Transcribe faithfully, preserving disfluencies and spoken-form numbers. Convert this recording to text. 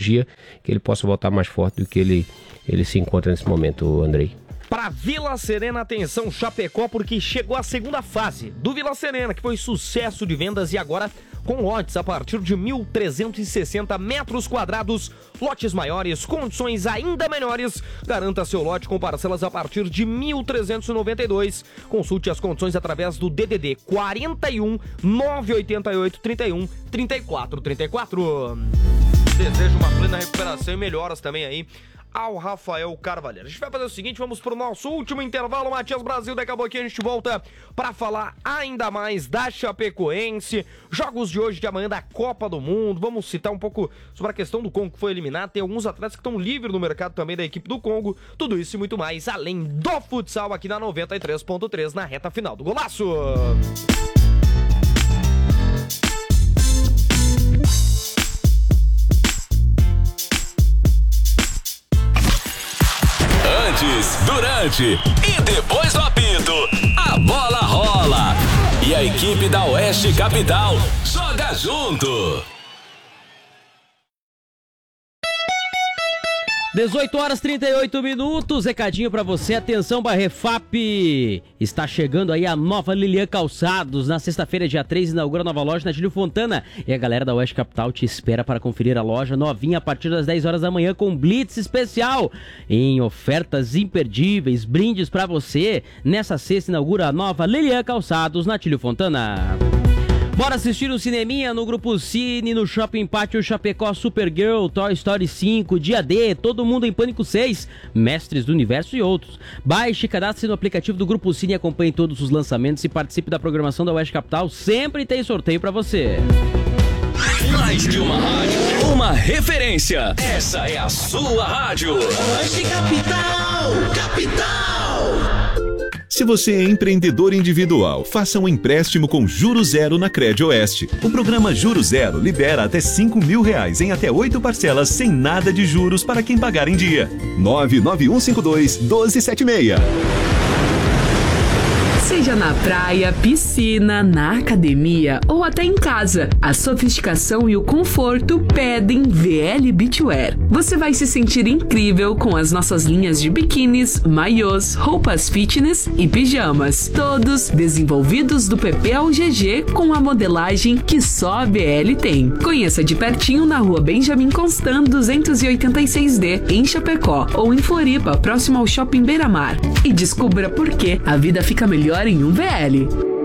cirurgia, que ele possa voltar mais forte do que ele, ele se encontra nesse momento, Andrei. Para Vila Serena, atenção Chapecó, porque chegou a segunda fase do Vila Serena, que foi sucesso de vendas e agora com lotes a partir de mil trezentos e sessenta metros quadrados, lotes maiores, condições ainda melhores. Garanta seu lote com parcelas a partir de mil trezentos e noventa e dois. Consulte as condições através do D D D quarenta e um, nove oito oito, trinta e um, trinta e quatro, trinta e quatro. Desejo uma plena recuperação e melhoras também aí ao Rafael Carvalheiro. A gente vai fazer o seguinte, vamos pro nosso último intervalo, Matias Brasil, daqui a pouquinho a gente volta para falar ainda mais da Chapecoense, jogos de hoje e de amanhã da Copa do Mundo, vamos citar um pouco sobre a questão do Congo que foi eliminado, tem alguns atletas que estão livres no mercado também da equipe do Congo, tudo isso e muito mais, além do futsal aqui na noventa e três ponto três, na reta final do Golaço. Antes, durante e depois do apito, a bola rola. E a equipe da Oeste Capital joga junto. dezoito horas e trinta e oito minutos, recadinho pra você, atenção Barrefap, está chegando aí a nova Lilian Calçados, na sexta-feira, dia três, inaugura a nova loja na Júlio Fontana, e a galera da Oeste Capital te espera para conferir a loja novinha a partir das dez horas da manhã com Blitz especial, em ofertas imperdíveis, brindes pra você, nessa sexta inaugura a nova Lilian Calçados na Júlio Fontana. Bora assistir um cineminha no Grupo Cine, no Shopping Pátio Chapecó, Supergirl, Toy Story cinco, Dia D, Todo Mundo em Pânico seis, Mestres do Universo e outros. Baixe e cadastre no aplicativo do Grupo Cine e acompanhe todos os lançamentos e participe da programação da Oeste Capital. Sempre tem sorteio pra você. Mais de uma rádio, uma referência. Essa é a sua rádio. Oeste Capital, Capital. Se você é empreendedor individual, faça um empréstimo com Juros Zero na Crédito Oeste. O programa Juros Zero libera até cinco mil reais em até oito parcelas sem nada de juros para quem pagar em dia. nove nove um cinco dois, um dois sete seis. Seja na praia, piscina, na academia ou até em casa, a sofisticação e o conforto pedem V L Beachwear. Você vai se sentir incrível com as nossas linhas de biquínis, maiôs, roupas fitness e pijamas. Todos desenvolvidos do P P ao G G com a modelagem que só a V L tem. Conheça de pertinho na rua Benjamin Constant duzentos e oitenta e seis D, em Chapecó, ou em Floripa, próximo ao Shopping Beira Mar. E descubra por que a vida fica melhor em um V L.